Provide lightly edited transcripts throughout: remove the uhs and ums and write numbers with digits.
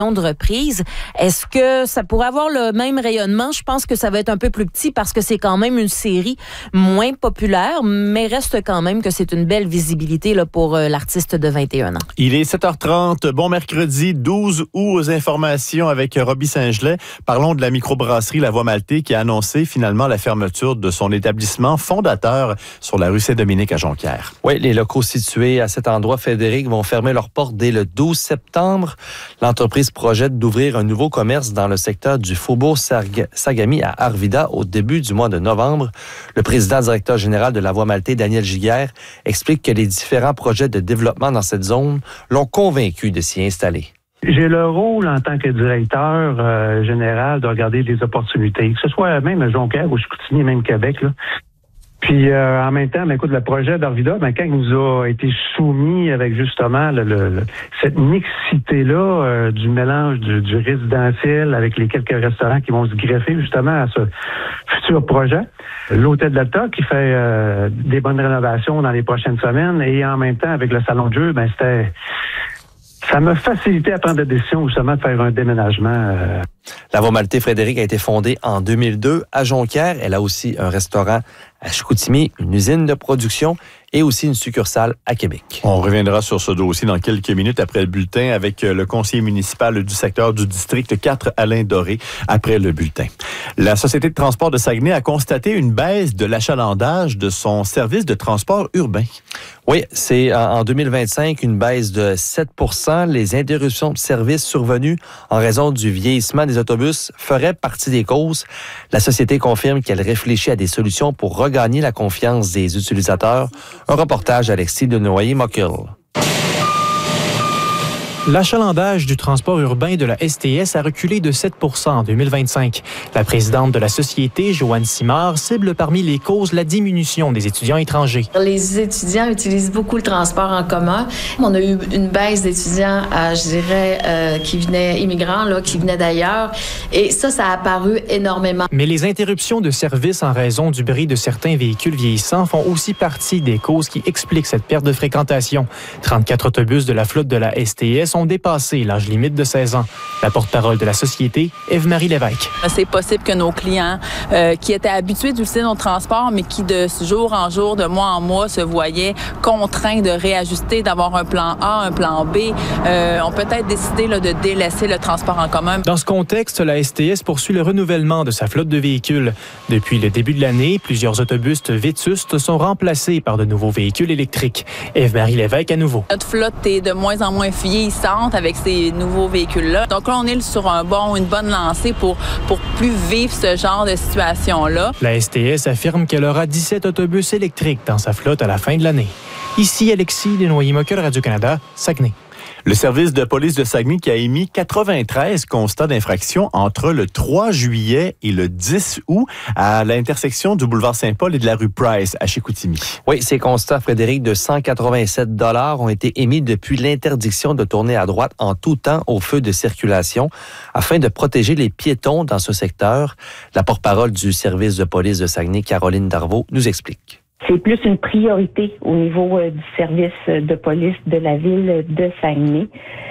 de reprise. Est-ce que ça pourrait avoir le même rayonnement? Je pense que ça va être un peu plus petit parce que c'est quand même une série moins populaire, mais reste quand même que c'est une belle visibilité là, pour l'artiste de 21 ans. Il est 7h30. Bon mercredi 12 août aux informations avec Roby Saint-Gelais. Parlons de la microbrasserie La Voie Maltée qui a annoncé finalement la fermeture de son établissement fondateur sur la rue Saint-Dominique à Jonquière. Oui, les locaux situés à cet endroit, Frédéric, vont fermer leurs portes dès le 12 septembre. L'entreprise projette d'ouvrir un nouveau commerce dans le secteur du Faubourg Sagami à Arvida au début du mois de novembre. Le président-directeur général de La Voie Maltée, Daniel Giguère, explique que les différents projets de développement dans cette zone l'ont convaincu de s'y installer. J'ai le rôle en tant que directeur général de regarder les opportunités, que ce soit même à Jonquière ou Chicoutimi, même Québec, là. Puis en même temps, écoute, le projet d'Arvida, quand il nous a été soumis avec justement cette mixité-là du mélange du résidentiel avec les quelques restaurants qui vont se greffer justement à ce futur projet, l'Hôtel Delta qui fait des bonnes rénovations dans les prochaines semaines et en même temps avec le salon de jeu, ça m'a facilité à prendre la décision justement de faire un déménagement. La Voie Maltée, Frédéric, a été fondée en 2002 à Jonquière. Elle a aussi un restaurant à Chicoutimi, une usine de production et aussi une succursale à Québec. On reviendra sur ce dossier dans quelques minutes après le bulletin avec le conseiller municipal du secteur du district 4, Alain Doré, après le bulletin. La Société de transport de Saguenay a constaté une baisse de l'achalandage de son service de transport urbain. Oui, c'est en 2025 une baisse de 7 %. Les interruptions de service survenues en raison du vieillissement des autobus feraient partie des causes. La société confirme qu'elle réfléchit à des solutions pour regagner la confiance des utilisateurs. Un reportage d'Alexis Denoyer-Mockel. L'achalandage du transport urbain de la STS a reculé de 7 % en 2025. La présidente de la société, Joanne Simard, cible parmi les causes la diminution des étudiants étrangers. Les étudiants utilisent beaucoup le transport en commun. On a eu une baisse d'étudiants, je dirais, qui venaient immigrants, qui venaient d'ailleurs. Et ça a apparu énormément. Mais les interruptions de service en raison du bris de certains véhicules vieillissants font aussi partie des causes qui expliquent cette perte de fréquentation. 34 autobus de la flotte de la STS ont dépassé l'âge limite de 16 ans. La porte-parole de la société, Ève-Marie Lévesque. C'est possible que nos clients qui étaient habitués d'utiliser nos transports, mais qui de jour en jour, de mois en mois, se voyaient contraints de réajuster, d'avoir un plan A, un plan B, ont peut-être décidé de délaisser le transport en commun. Dans ce contexte, la STS poursuit le renouvellement de sa flotte de véhicules. Depuis le début de l'année, plusieurs autobus vétustes sont remplacés par de nouveaux véhicules électriques. Ève-Marie Lévesque à nouveau. Notre flotte est de moins en moins vieillissante avec ces nouveaux véhicules-là. Donc là, on est sur une bonne lancée pour plus vivre ce genre de situation-là. La STS affirme qu'elle aura 17 autobus électriques dans sa flotte à la fin de l'année. Ici Alexis Denoyer-Mockel, Radio-Canada, Saguenay. Le service de police de Saguenay qui a émis 93 constats d'infraction entre le 3 juillet et le 10 août à l'intersection du boulevard Saint-Paul et de la rue Price à Chicoutimi. Oui, ces constats, Frédéric, de 187 $ ont été émis depuis l'interdiction de tourner à droite en tout temps au feu de circulation afin de protéger les piétons dans ce secteur. La porte-parole du service de police de Saguenay, Caroline Darvaux, nous explique. C'est plus une priorité au niveau du service de police de la ville de Saguenay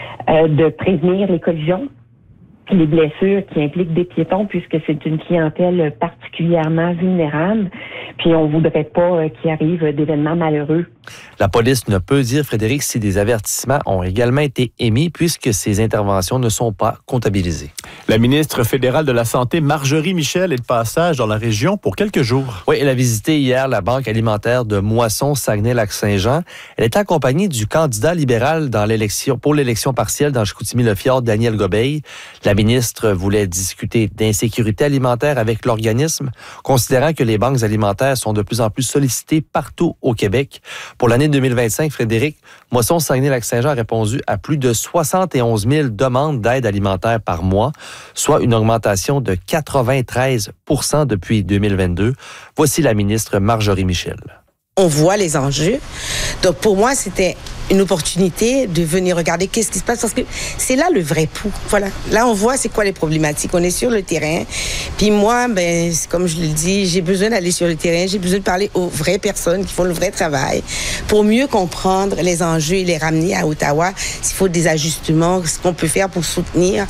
de prévenir les collisions, les blessures qui impliquent des piétons, puisque c'est une clientèle particulièrement vulnérable. Puis on voudrait pas qu'il arrive d'événements malheureux. La police ne peut dire, Frédéric, si des avertissements ont également été émis puisque ces interventions ne sont pas comptabilisées. La ministre fédérale de la Santé, Marjorie Michel, est de passage dans la région pour quelques jours. Oui, elle a visité hier la banque alimentaire de Moisson, Saguenay-Lac-Saint-Jean. Elle est accompagnée du candidat libéral pour l'élection partielle dans Chicoutimi-Le-Fjord, Daniel Gobeil. La ministre voulait discuter d'insécurité alimentaire avec l'organisme, considérant que les banques alimentaires sont de plus en plus sollicitées partout au Québec. Pour l'année 2025, Frédéric, Moisson Saguenay-Lac-Saint-Jean a répondu à plus de 71 000 demandes d'aide alimentaire par mois, soit une augmentation de 93 % depuis 2022. Voici la ministre Marjorie Michel. On voit les enjeux. Donc, pour moi, c'était une opportunité de venir regarder qu'est-ce qui se passe parce que c'est là le vrai pouls. Voilà. Là, on voit c'est quoi les problématiques. On est sur le terrain. Puis moi, comme je le dis, j'ai besoin d'aller sur le terrain. J'ai besoin de parler aux vraies personnes qui font le vrai travail pour mieux comprendre les enjeux et les ramener à Ottawa. S'il faut des ajustements, ce qu'on peut faire pour soutenir